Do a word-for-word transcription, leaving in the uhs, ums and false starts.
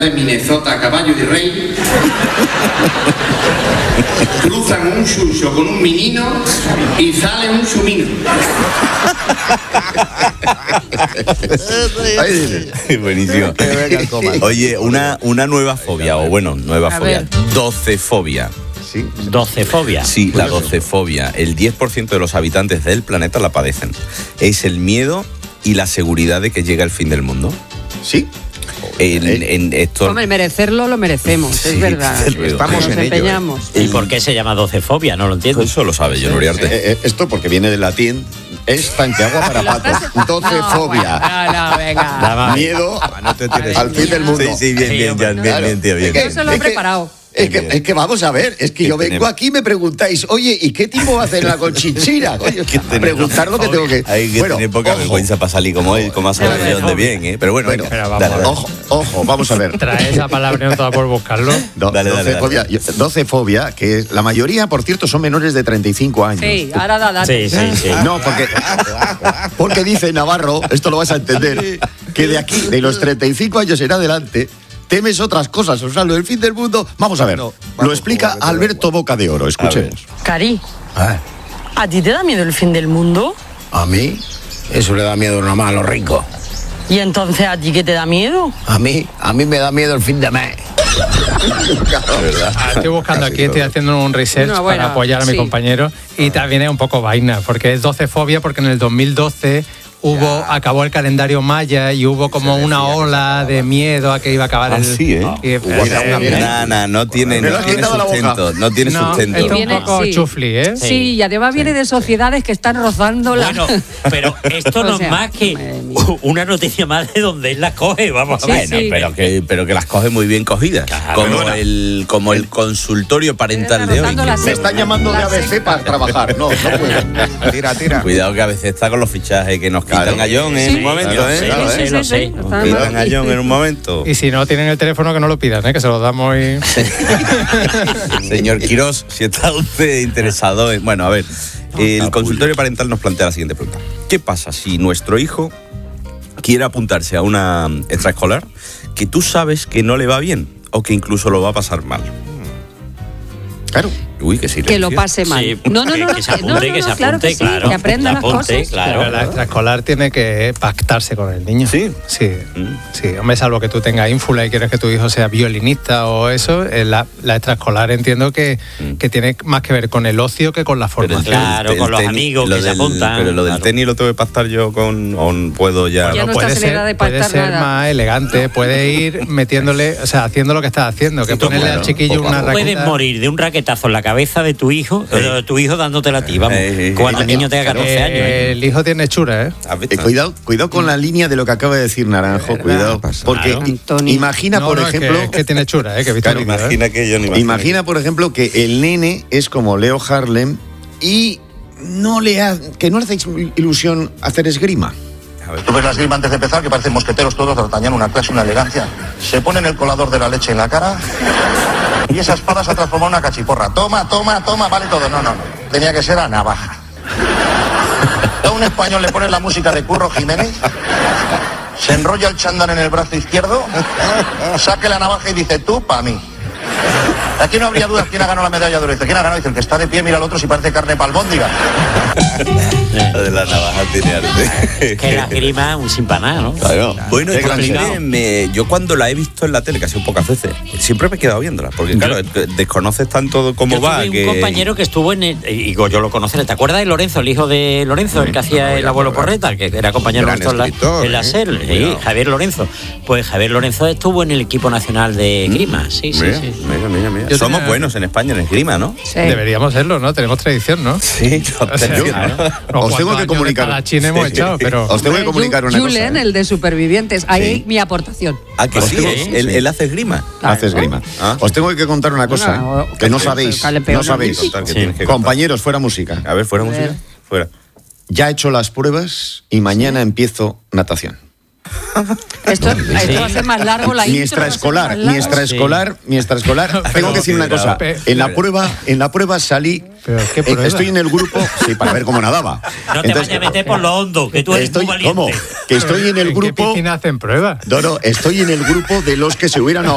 de Minnesota, caballo y rey, cruzan un suso con un menino y sale un sumino. Buenísimo. Oye, una, una nueva fobia, o bueno, nueva A fobia, ver. docefobia. Sí. Docefobia. Sí, la docefobia. El diez por ciento de los habitantes del planeta la padecen. Es el miedo y la seguridad de que llega el fin del mundo. Sí. En, en esto... Hombre, merecerlo lo merecemos, Sí, es verdad. desde luego. Estamos Nos en ello, empeñamos. ¿Y por qué se llama docefobia? No lo entiendo. Eso lo sabe John Uriarte. Eh, eh, esto porque viene del latín, es tanqueagua para patos. Docefobia. No, no, venga. Daba- Miedo No te tires. al fin del mundo. Sí, sí, bien, bien, Jan, bien, Claro. bien, tío, bien. Es Yo se lo he Es que- preparado. Es que, es que vamos a ver, es que yo vengo aquí y me preguntáis, oye, ¿y qué tipo va a hacer la conchinchina? Coño, preguntar lo que tengo que... Hay que Bueno, tener poca ojo, vergüenza para salir como él, como ha salido de donde bien, ¿eh? Pero bueno, Bueno, venga, pero vamos dale, a ver. dale. Ojo, ojo, vamos a ver. Trae esa palabra no toda por buscarlo. Do- Dale, dale, docefobia, yo- docefobia, que la mayoría, por cierto, son menores de treinta y cinco años. Sí, ahora da datos. Sí, sí, sí. No, porque, porque dice Navarro, esto lo vas a entender, que de aquí, de los treinta y cinco años en adelante, temes otras cosas. O sea, lo del fin del mundo, vamos a ver, lo explica Alberto Boca de Oro, escuchemos. Cari, Ah, ¿a ti te da miedo el fin del mundo? A mí, eso le da miedo nomás a los ricos. ¿Y entonces a ti qué te da miedo? A mí, a mí me da miedo el fin de mes. Ah, estoy buscando aquí, estoy haciendo un research No, bueno, para apoyar a mi sí. compañero y también es un poco vaina, porque es docefobia porque en el dos mil doce hubo, acabó el calendario maya y hubo como una ola de miedo a que iba a acabar Ah, el... sí, ¿eh? y- Mira, eh, mira. Nah, nah, no tiene, Me lo no has tiene quitado la boca. sustento, no tiene no, sustento. esto es viene- un poco sí. chufli, ¿eh? Sí, y además viene de sociedades que están rozando la... Bueno, pero esto O no sea, es más que madre mía. una noticia más de donde él las coge, vamos a Sí, ver. Bueno, sí. pero que, pero que las coge muy bien cogidas. Claro. como, Perdona. el, como el consultorio parental de hoy. Rozando la Me están llamando de La A B C para trabajar. No, no puedo. Tira, tira. Cuidado que a veces está con los fichajes que nos quitan Claro. a John en Sí. un momento, Claro, ¿eh? claro, Sí, ¿eh? lo sé. Está Quitan a mal. John en un momento. Y si no tienen el teléfono, que no lo pidan, ¿eh? Que se lo damos y... Señor Quirós, si está usted interesado en... Bueno, a ver, el consultorio parental nos plantea la siguiente pregunta. ¿Qué pasa si nuestro hijo quiere apuntarse a una extraescolar que tú sabes que no le va bien o que incluso lo va a pasar mal? Claro. Uy, qué silencio. Que lo pase mal. Sí, no, no, que- no, no, que se no, apunte, no, que no, se claro apunte, que sí, claro. que aprenda Que las apunte, cosas. claro. Pero la extraescolar tiene que pactarse con el niño. ¿Sí? Sí, Mm. sí. Hombre, salvo que tú tengas ínfula y quieres que tu hijo sea violinista o eso, eh, la, la extraescolar entiendo que, Mm. que tiene más que ver con el ocio que con la Pero el formación. Claro, tenis- con los tenis- amigos lo que se del- apuntan, Pero lo del claro. tenis lo tengo que pactar yo con... o puedo ya... Ya no puede estás en edad ser, de puede pactar ser nada. más elegante, puede ir metiéndole, o sea, haciendo lo que estás haciendo, que Sí, ponerle claro, al chiquillo poco a una poco. Puedes raqueta. morir de un raquetazo en la cabeza de tu hijo, pero tu hijo dándotela a ti, vamos. Eh, eh, Cuando eh, el niño tenga catorce Eh, años. ¿eh? el hijo tiene hechura, ¿eh? ¿Has visto? Eh, cuidado, cuidado con la línea de lo que acaba de decir Naranjo, cuidado. Porque Claro. i- Antonio. imagina, No, por no, es que- ejemplo, es que, tiene hechura, ¿eh? Que he visto Claro, el vídeo, ¿eh? imagina que yo no imagina, por ejemplo, que el nene es como Leo Harlem y no le ha, que no le hace ilusión hacer esgrima. Tú ves la esgrima antes de empezar, que parecen mosqueteros todos, D'Artagnan, una clase, una elegancia. Se ponen el colador de la leche en la cara y esa espada se ha transformado en una cachiporra. Toma, toma, toma, vale todo. No, no, no. Tenía que ser a navaja. A un español le pones la música de Curro Jiménez, se enrolla el chándal en el brazo izquierdo, saque la navaja y dice, tú, pa' mí. Aquí no habría dudas quién ha ganado la medalla de oro. Dice, ¿quién ha ganado? Dice, el que está de pie, mira al otro si parece carne palbóndiga. La de la navaja tiene arte. Que la grima un sin paná, ¿no? Claro. Bueno, Qué y gran también show. me- yo cuando la he visto en la tele, que ha sido pocas veces, siempre me he quedado viéndola, porque claro, desconoces tanto cómo Yo va. tuve que... un compañero que estuvo en el, y digo, yo lo conocí, ¿te acuerdas de Lorenzo, el hijo de Lorenzo, el que hacía el abuelo Porreta, que era compañero Gran nuestro en la, escritor, en la ¿eh? SER, sí, Cuidado. Javier Lorenzo? Pues Javier Lorenzo estuvo en el equipo nacional de Grima, sí, sí, Mira, sí. mira, mira, mira. Yo Somos tenía- buenos en España en esgrima, ¿no? Sí. Deberíamos serlo, ¿no? Tenemos tradición, ¿no? Sí, O sea, claro. unos Os tengo cuantos que años comunicar. de espadachín hemos Sí. echado, pero... Os tengo que comunicar una Julen, cosa. ¿eh? el de supervivientes. Ahí Sí. mi aportación. Ah, que Os sí, tengo- ¿eh? él, él hace esgrima. Hace esgrima. Ah. Os tengo que contar una cosa Bueno, ¿eh? que no o- sabéis. o- No sabéis. Contar, que Sí. tienes que contar. Compañeros, fuera música. A ver, fuera A ver. música. Fuera. Ya he hecho las pruebas y mañana empiezo natación. Esto, esto va a ser más largo la Mi intro. va a ser extraescolar, más mi largo. extraescolar, mi extraescolar. Tengo Pero- que decir una pero- cosa. pe- En la prueba, en la prueba salí. ¿Pero qué eh, prueba? Estoy en el grupo, sí, para ver cómo nadaba. No te Entonces, vayas a meter por lo hondo, que tú eres estoy, muy valiente. ¿cómo? Que estoy en el ¿En qué grupo. piscina hacen pruebas? No, no, estoy en el grupo de los que se hubieran